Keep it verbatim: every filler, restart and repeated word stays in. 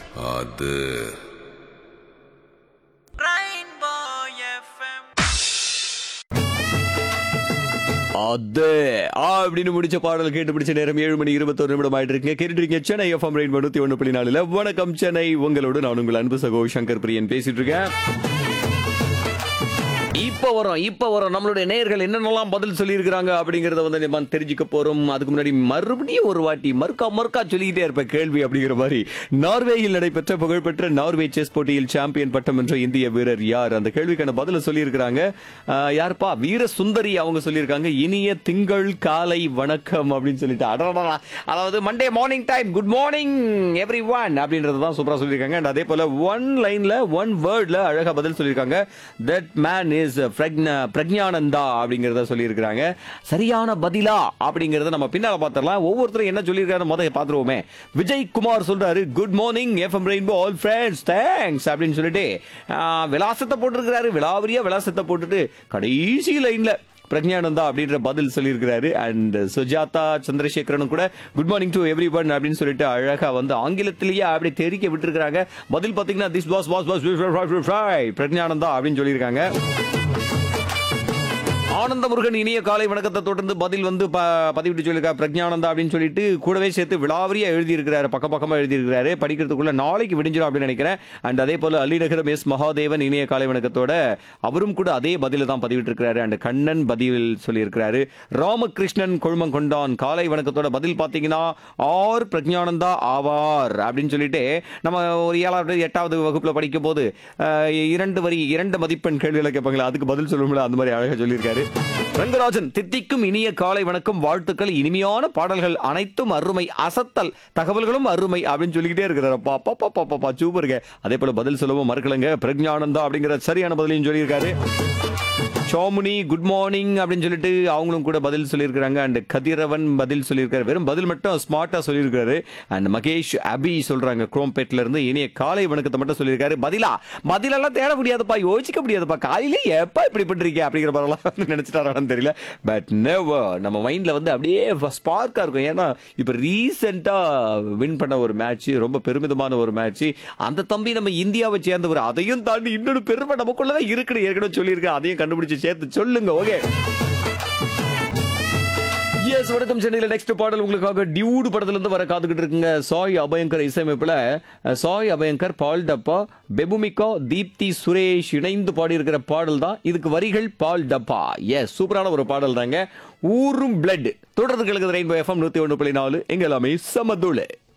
அது அது அப்படின்னு முடிச்ச பாடல் கேட்டு பிடிச்ச நேரம் ஏழு மணி இருபத்தொரு நிமிடம் ஆயிட்டு இருக்கீங்க. கேட்டுட்டு இருக்கீங்க சென்னை எஃப்எம் ரெயின்போ நூத்தி ஒன்று புள்ளி நாலுல. வணக்கம் சென்னை, உங்களோடு நான் உங்கள் அன்பு சகோ சங்கர் பிரியன் பேசிட்டு இருக்கேன். இப்ப வரும் இப்ப வரும் நம்மளுடைய நேயர்கள் என்னென்னலாம் பதில் சொல்லி இருக்கிறாங்க அப்படிங்கறத வந்து நம்ம தெரிஞ்சுக்க போறோம். அதுக்கு முன்னாடி மறுபடியும் ஒரு வாட்டி மறுக்கா மறுக்கா சொல்லிக்கிட்டே இருப்ப கேள்வி அப்படிங்கிற மாதிரி, நார்வேயில் நடைபெற்ற புகழ்பெற்ற நார்வே செஸ் போட்டியில் சாம்பியன் பட்டம் வென்ற இந்திய வீரர் யார்? அந்த கேள்விக்கான பதில சொல்லி இருக்கிறாங்க. யாருப்பா? வீர சுந்தரி அவங்க சொல்லியிருக்காங்க. இனிய திங்கள் காலை வணக்கம் அப்படின்னு சொல்லிட்டு, அடடா, அதாவது Monday morning time, good morning every one அப்படின்றதான் சூப்பரா சொல்லியிருக்காங்க. அதே போல ஒன் லைன்ல ஒன் வேர்ட்ல அழகா பதில் சொல்லியிருக்காங்க. தட் மேன் இஸ் பிரக்ஞானந்தா அப்படிங்கறத சொல்லியிருக்காங்க. சரியான பதிலா அப்படிங்கறத நம்ம பின்னால பார்த்தரலாம். ஒவ்வொருத்தரும் என்ன சொல்லியிருக்காரு முதல்ல பார்த்துருவோமே. விஜய் குமார் சொல்றாரு, good morning FM rainbow all friends, thanks அப்படின்னு சொல்லிட்டு விலாசத்தை போட்டிருக்கிறாரு. விலாவரியா விலாசத்தை போட்டுட்டு கடைசி லைன்ல பிரக்ஞானந்தா அப்படின்ற பதில் சொல்லியிருக்கிறாரு. அண்ட் சுஜாதா சந்திரசேகரனும் கூட good morning to every one அப்படின்னு சொல்லிட்டு அழகா வந்து ஆங்கிலத்திலேயே அப்படி தெரிவிக்க விட்டுருக்காங்க. பதில் பார்த்தீங்கன்னா this was was was Praggnanandhaa அப்படின்னு சொல்லியிருக்காங்க. ஆனந்த முருகன் இனிய காலை வணக்கத்தை தொடர்ந்து பதில் வந்து பதிவிட்டு சொல்லியிருக்காரு பிரக்ஞானந்தா அப்படின்னு சொல்லிட்டு கூடவே சேர்த்து விலாவரியா எழுதியிருக்கிறாரு, பக்க பக்கமா எழுதியிருக்கிறாரு. படிக்கிறதுக்குள்ள நாளைக்கு விடிஞ்சிடும் அப்படின்னு நினைக்கிறேன். அண்ட் அதே போல அள்ளிநகரம் எஸ் மகாதேவன் இனிய காலை வணக்கத்தோட அவரும் கூட அதே பதில தான் பதிவிட்டு இருக்கிறாரு. அண்ட் கண்ணன் பதில் சொல்லியிருக்கிறாரு. ராமகிருஷ்ணன் கொழுமங்கொண்டான் காலை வணக்கத்தோட பதில் பார்த்தீங்கன்னா ஆர் பிரக்ஞானந்தா ஆவார் அப்படின்னு சொல்லிட்டு, நம்ம ஒரு ஏழாவது எட்டாவது வகுப்புல படிக்கும் போது இரண்டு வரி இரண்டு மதிப்பெண் கேள்விகளை கேட்பாங்களா, அதுக்கு பதில் சொல்லும்ல, அந்த மாதிரி அழகா சொல்லியிருக்காரு. ரங்கராஜன் தித்திக்கும் இனிய காலை வணக்கம், வாழ்த்துக்கள், இனிமையான பாடல்கள் அனைத்தும் அருமை, அசத்தல் தகவல்களும் அருமை அப்படின்னு சொல்லிக்கிட்டே இருக்கிறார். சூப்பருங்க. அதே போல பதில் சொல்லவும் மறுக்கலங்க. பிரக்ஞானந்தா அப்படிங்கிற சரியான பதிலையும் சொல்லியிருக்காரு. சோமுனி குட் மார்னிங் அப்படின்னு சொல்லிட்டு அவங்களும் கூட பதில் சொல்லியிருக்காங்க. அண்ட் கதிரவன் பதில் சொல்லியிருக்காரு. வெறும் பதில் மட்டும் ஸ்மார்ட்டா சொல்லியிருக்காரு. அண்ட் மகேஷ் அபி சொல்றாங்க குரோம்பேட்ல இருந்து இனிய காலை வணக்கத்தை மட்டும் சொல்லியிருக்காரு. பதிலா பதிலெல்லாம் தேட முடியாதுப்பா, யோசிக்க முடியாதுப்பா, காலையில எப்ப இப்படி பண்றீங்க அப்படிங்கிற பரவாயில்ல நினைச்சிட்டாரான்னு தெரியல. பட் நெவர் நம்ம மைண்ட்ல வந்து அப்படியே ஸ்பார்க்கா இருக்கும். ஏன்னா இப்ப ரீசெண்டா வின் பண்ண ஒரு மேட்ச், ரொம்ப பெருமிதமான ஒரு மேட்ச். அந்த தம்பி நம்ம இந்தியாவை சேர்ந்தவர், அதையும் தாண்டி இன்னொரு பெருமை நமக்குள்ளதான் இருக்குன்னு ஏற்கனவே சொல்லியிருக்கேன். அதையும் கண்டுபிடிச்சு சேர்த்து சொல்லுங்க. ஓகே, எஸ், வணக்கம் சென்னையில நெக்ஸ்ட் பாடல் உங்களுக்காக டியூடு படத்துல இருந்து வர காத்துக்கிட்டு இருக்குங்க. சாய் அபயங்கர் இசையமைப்புல சாய் அபயங்கர், பால் டப்பா, பெபுமிகா, தீப்தி சுரேஷ் இணைந்து பாடி இருக்கிற பாடல் தான். இதுக்கு வரிகள் பால் டப்பா. எஸ், சூப்பரான ஒரு பாடல் தாங்க. ஊரும் பிளட் தொடர்ந்து கிழக்கு ரெயின்போ எஃப்எம் நூத்தி ஒன்று புள்ளி நாலு எங்க எல்லாமே சமதுளை.